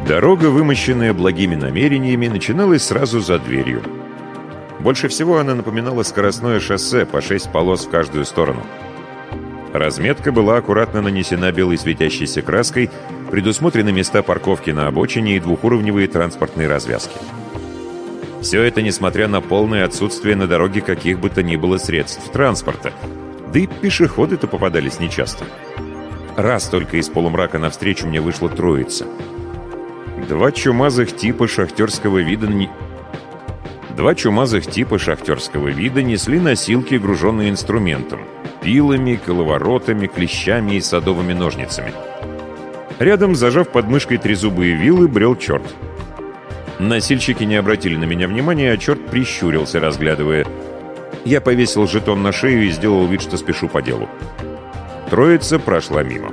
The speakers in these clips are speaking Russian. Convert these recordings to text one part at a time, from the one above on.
Дорога, вымощенная благими намерениями, начиналась сразу за дверью. Больше всего она напоминала скоростное шоссе по 6 полос в каждую сторону. Разметка была аккуратно нанесена белой светящейся краской, предусмотрены места парковки на обочине и двухуровневые транспортные развязки. Все это несмотря на полное отсутствие на дороге каких бы то ни было средств транспорта. Да и пешеходы-то попадались нечасто. Раз только из полумрака навстречу мне вышла троица. Два чумазых типа шахтерского вида несли носилки, груженные инструментом: пилами, коловоротами, клещами и садовыми ножницами. Рядом, зажав под мышкой трезубые вилы, брел черт. Носильщики не обратили на меня внимания, а черт прищурился, разглядывая. Я повесил жетон на шею и сделал вид, что спешу по делу. Троица прошла мимо.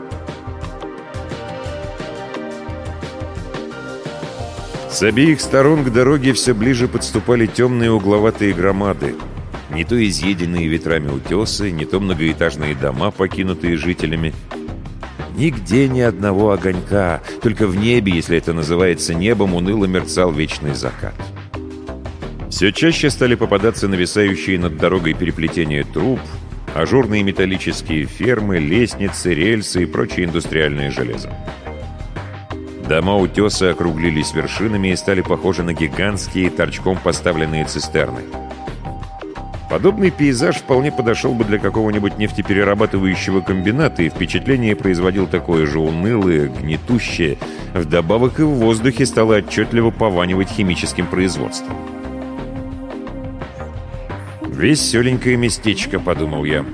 С обеих сторон к дороге все ближе подступали темные угловатые громады. Не то изъеденные ветрами утесы, не то многоэтажные дома, покинутые жителями. Нигде ни одного огонька, только в небе, если это называется небом, уныло мерцал вечный закат. Все чаще стали попадаться нависающие над дорогой переплетения труб, ажурные металлические фермы, лестницы, рельсы и прочее индустриальное железо. Дома утеса округлились вершинами и стали похожи на гигантские, торчком поставленные цистерны. Подобный пейзаж вполне подошел бы для какого-нибудь нефтеперерабатывающего комбината, и впечатление производил такое же унылое, гнетущее. Вдобавок и в воздухе стало отчетливо пованивать химическим производством. «Веселенькое местечко», — подумал я.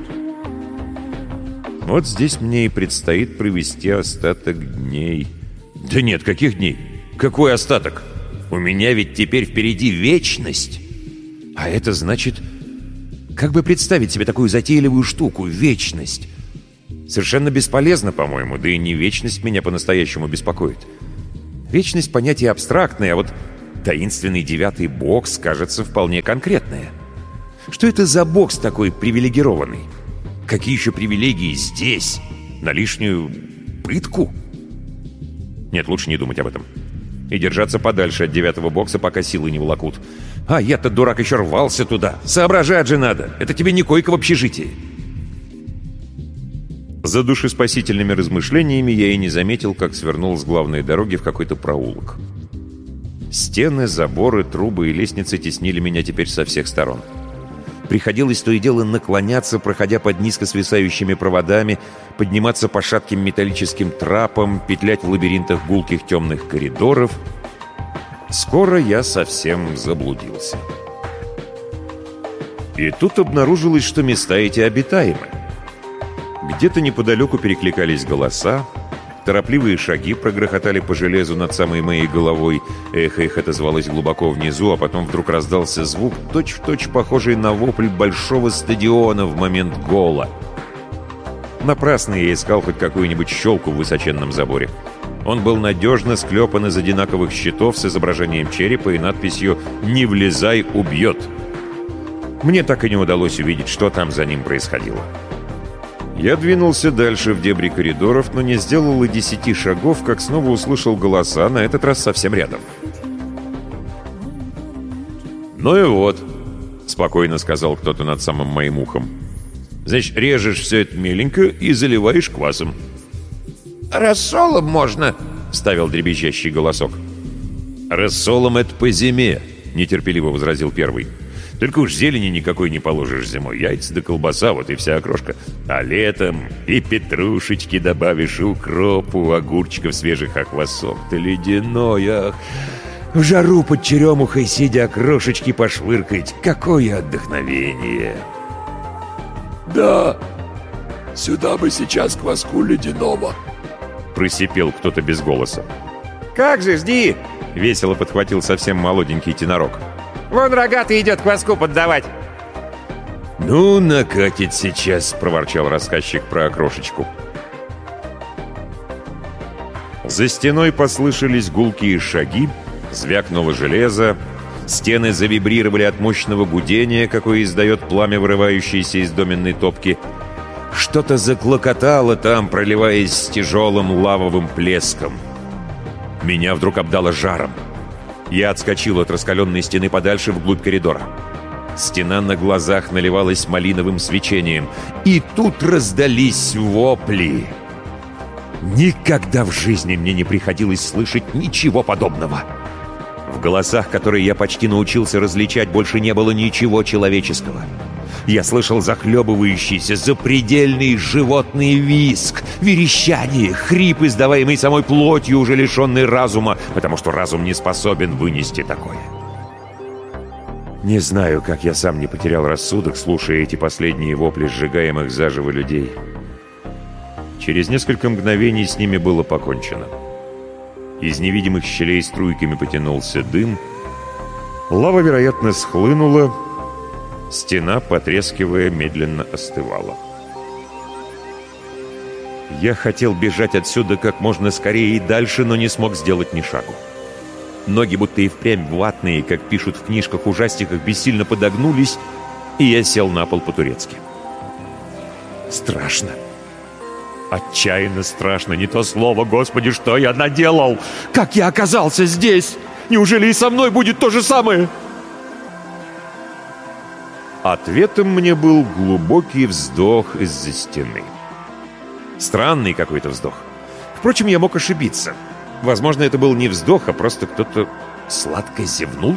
«Вот здесь мне и предстоит провести остаток дней». «Да нет, каких дней? Какой остаток? У меня ведь теперь впереди вечность. А это значит... Как бы представить себе такую затейливую штуку — вечность? Совершенно бесполезно, по-моему, да и не вечность меня по-настоящему беспокоит. Вечность — понятие абстрактное, а вот таинственный 9-й бокс, кажется, вполне конкретное. Что это за бокс такой привилегированный? Какие еще привилегии здесь? На лишнюю пытку? Нет, лучше не думать об этом. И держаться подальше от 9-го бокса, пока силы не волокут. А я-то, дурак, еще рвался туда. Соображать же надо. Это тебе не койка в общежитии. За душеспасительными размышлениями я и не заметил, как свернул с главной дороги в какой-то проулок. Стены, заборы, трубы и лестницы теснили меня теперь со всех сторон. Приходилось то и дело наклоняться, проходя под низко свисающими проводами, подниматься по шатким металлическим трапам, петлять в лабиринтах гулких темных коридоров. Скоро я совсем заблудился. И тут обнаружилось, что места эти обитаемы. Где-то неподалеку перекликались голоса, торопливые шаги прогрохотали по железу над самой моей головой, эхо их отозвалось глубоко внизу, а потом вдруг раздался звук, точь-в-точь похожий на вопль большого стадиона в момент гола. Напрасно я искал хоть какую-нибудь щелку в высоченном заборе. Он был надежно склепан из одинаковых щитов с изображением черепа и надписью «Не влезай, убьет». Мне так и не удалось увидеть, что там за ним происходило. Я двинулся дальше в дебри коридоров, но не сделал и 10 шагов, как снова услышал голоса, на этот раз совсем рядом. «Ну и вот», — спокойно сказал кто-то над самым моим ухом. «Значит, режешь все это меленько и заливаешь квасом». «Рассолом можно», — вставил дребезжащий голосок. «Рассолом это по зиме», — нетерпеливо возразил первый. «Только уж зелени никакой не положишь зимой. Яйца да колбаса, вот и вся окрошка. А летом и петрушечки добавишь, и укропу, огурчиков свежих, а квасок-то ледяной, ах! В жару под черемухой сидя окрошечки пошвыркать. Какое отдохновение!» «Да, сюда бы сейчас кваску ледяного», — просипел кто-то без голоса. «Как же, жди!» — весело подхватил совсем молоденький тенорок. «Вон рогатый идет кваску поддавать!» «Ну, накатит сейчас!» — проворчал рассказчик про окрошечку. За стеной послышались гулкие шаги, звякнуло железо, стены завибрировали от мощного гудения, какое издает пламя, вырывающееся из доменной топки. Что-то заклокотало там, проливаясь с тяжелым лавовым плеском. Меня вдруг обдало жаром. Я отскочил от раскаленной стены подальше вглубь коридора. Стена на глазах наливалась малиновым свечением. И тут раздались вопли. Никогда в жизни мне не приходилось слышать ничего подобного. В голосах, которые я почти научился различать, больше не было ничего человеческого. Я слышал захлебывающийся, запредельный животный визг, верещание, хрип, издаваемый самой плотью, уже лишенной разума, потому что разум не способен вынести такое. Не знаю, как я сам не потерял рассудок, слушая эти последние вопли сжигаемых заживо людей. Через несколько мгновений с ними было покончено. Из невидимых щелей струйками потянулся дым. Лава, вероятно, схлынула. Стена, потрескивая, медленно остывала. Я хотел бежать отсюда как можно скорее и дальше, но не смог сделать ни шагу. Ноги будто и впрямь ватные, как пишут в книжках-ужастиках, бессильно подогнулись, и я сел на пол по-турецки. Страшно. Отчаянно страшно, не то слово, Господи, что я наделал? Как я оказался здесь? Неужели и со мной будет то же самое? Ответом мне был глубокий вздох из-за стены. Странный какой-то вздох. Впрочем, я мог ошибиться. Возможно, это был не вздох, а просто кто-то сладко зевнул.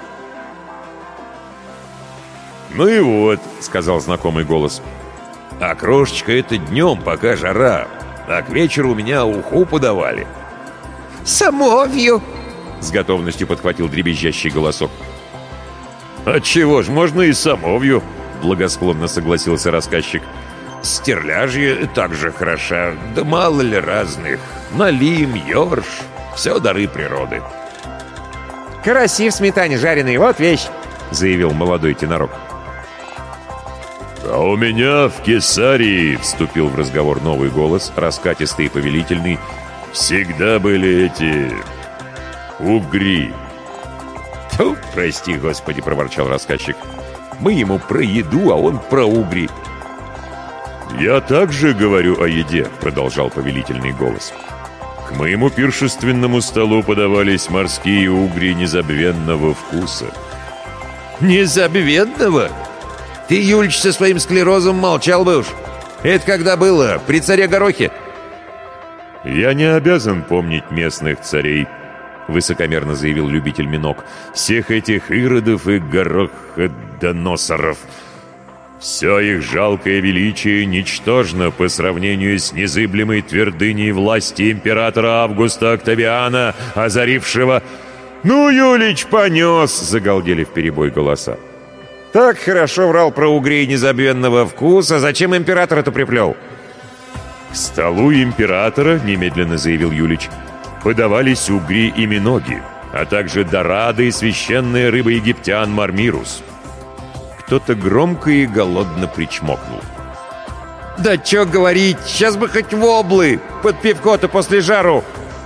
«Ну и вот», — сказал знакомый голос, — «а крошечка это днем, пока жара, а к вечеру у меня уху подавали». «Самовью!» — с готовностью подхватил дребезжащий голосок. «Отчего ж, можно и самовью», — благосклонно согласился рассказчик. «Стерляжья также хороша, да мало ли разных. Налим, ёрш, все дары природы». «Караси в сметане жареные, вот вещь!» — заявил молодой тенорок. «А у меня в Кесарии», — вступил в разговор новый голос, раскатистый и повелительный, — «всегда были эти... угри». «Тьфу, прости, Господи», — проворчал рассказчик. «Мы ему про еду, а он про угри». «Я также говорю о еде», — продолжал повелительный голос. «К моему пиршественному столу подавались морские угри незабвенного вкуса». «Незабвенного? Ты, Юльч, со своим склерозом молчал бы уж. Это когда было? При царе Горохе?» «Я не обязан помнить местных царей», — высокомерно заявил любитель минок. «Всех этих иродов и гороходоносоров. Все их жалкое величие ничтожно по сравнению с незыблемой твердыней власти императора Августа Октавиана, озарившего...» «Ну, Юлич, понес!» — загалдели вперебой голоса. «Так хорошо врал про угрей незабвенного вкуса. Зачем императора-то приплел?» «К столу императора, — немедленно заявил Юлич, — подавались угри и миноги, а также дорады и священная рыба египтян мармирус». Кто-то громко и голодно причмокнул. «Да чё говорить, сейчас бы хоть воблы, под пивко-то после жару!»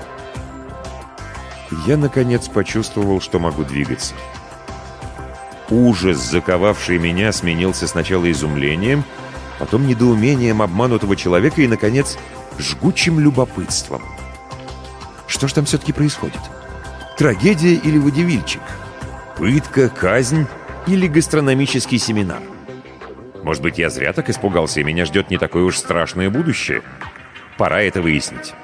Я, наконец, почувствовал, что могу двигаться. Ужас, заковавший меня, сменился сначала изумлением, потом недоумением обманутого человека и, наконец, жгучим любопытством. Что ж там все-таки происходит? Трагедия или водевильчик? Пытка, казнь или гастрономический семинар? Может быть, я зря так испугался, и меня ждет не такое уж страшное будущее? Пора это выяснить.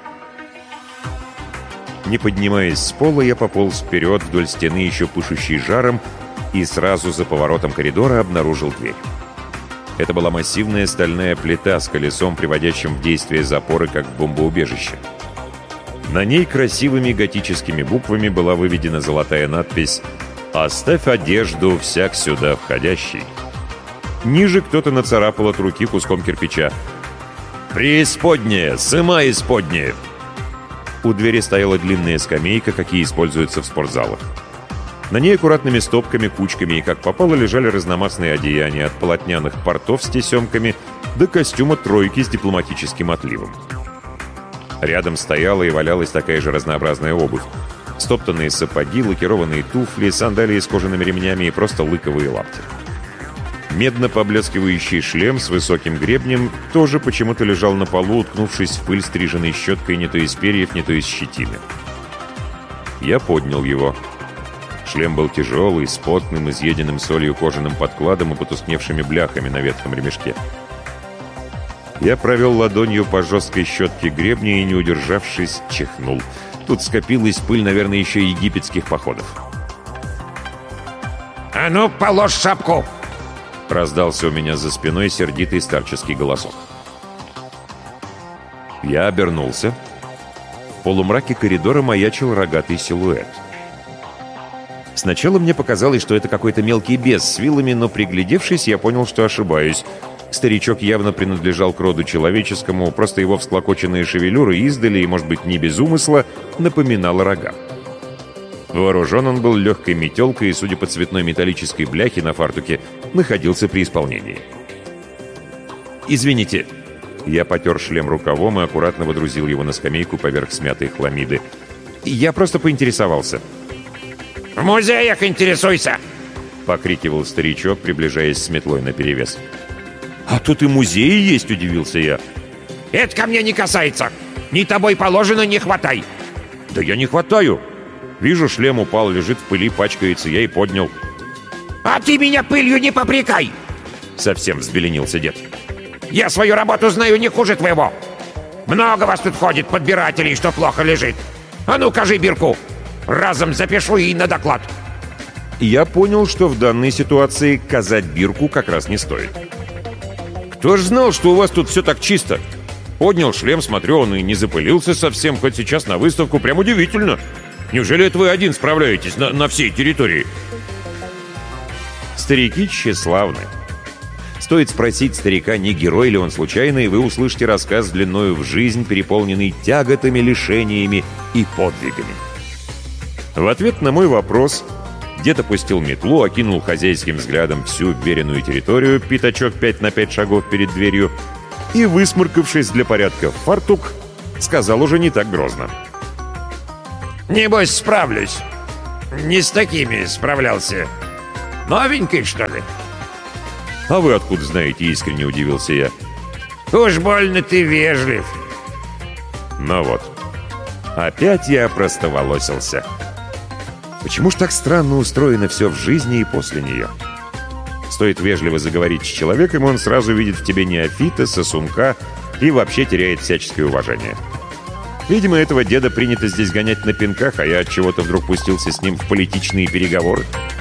Не поднимаясь с пола, я пополз вперед вдоль стены, еще пышущей жаром, и сразу за поворотом коридора обнаружил дверь. Это была массивная стальная плита с колесом, приводящим в действие запоры, как в бомбоубежище. На ней красивыми готическими буквами была выведена золотая надпись «Оставь одежду, всяк сюда входящий». Ниже кто-то нацарапал от руки куском кирпича: «Преисподняя! Сыма исподняя!» У двери стояла длинная скамейка, какие используются в спортзалах. На ней аккуратными стопками, кучками и как попало лежали разномастные одеяния, от полотняных портов с тесемками до костюма тройки с дипломатическим отливом. Рядом стояла и валялась такая же разнообразная обувь: стоптанные сапоги, лакированные туфли, сандалии с кожаными ремнями и просто лыковые лапти. Медно поблескивающий шлем с высоким гребнем тоже почему-то лежал на полу, уткнувшись в пыль стриженной щеткой не то из перьев, не то из щетины. Я поднял его. Шлем был тяжелый, с потным, изъеденным солью кожаным подкладом и потускневшими бляхами на ветхом ремешке. Я провел ладонью по жесткой щетке гребня и, не удержавшись, чихнул. Тут скопилась пыль, наверное, еще египетских походов. «А ну, положь шапку!» Раздался у меня за спиной сердитый старческий голосок. Я обернулся. В полумраке коридора маячил рогатый силуэт. Сначала мне показалось, что это какой-то мелкий бес с вилами, но, приглядевшись, я понял, что ошибаюсь. Старичок явно принадлежал к роду человеческому, просто его всклокоченные шевелюры издали, и, может быть, не без умысла, напоминало рога. Вооружен он был легкой метелкой и, судя по цветной металлической бляхе на фартуке, находился при исполнении. «Извините». Я потер шлем рукавом и аккуратно водрузил его на скамейку поверх смятой хламиды. «Я просто поинтересовался». «В музеях интересуйся!» — покрикивал старичок, приближаясь с метлой наперевес. «А тут и музеи есть», — удивился я. «Это ко мне не касается! Ни тобой положено, не хватай!» «Да я не хватаю! Вижу, шлем упал, лежит в пыли, пачкается, я и поднял». «А ты меня пылью не попрекай!» Совсем взбеленился дед. «Я свою работу знаю не хуже твоего! Много вас тут ходит, подбирателей, что плохо лежит! А ну, кажи бирку! Разом запишу и на доклад!» Я понял, что в данной ситуации казать бирку как раз не стоит. «Кто ж знал, что у вас тут все так чисто? Поднял шлем, смотрю, он и не запылился совсем, хоть сейчас на выставку. Прям удивительно! Неужели это вы один справляетесь на всей территории?» Старики тщеславны. Стоит спросить старика, не герой ли он случайно, и вы услышите рассказ длиною в жизнь, переполненный тяготами, лишениями и подвигами. В ответ на мой вопрос дед опустил метлу, окинул хозяйским взглядом всю вверенную территорию, пятачок 5 на 5 шагов перед дверью, и, высморкавшись для порядка в фартук, сказал уже не так грозно. «Небось, справлюсь. Не с такими справлялся. Новенький, что ли?» «А вы откуда знаете?» — искренне удивился я. «Уж больно ты вежлив». Ну вот. Опять я опростоволосился. Почему ж так странно устроено все в жизни и после нее? Стоит вежливо заговорить с человеком, он сразу видит в тебе неофита, сосунка и вообще теряет всяческое уважение. Видимо, этого деда принято здесь гонять на пинках, а я от чего-то вдруг пустился с ним в политичные переговоры.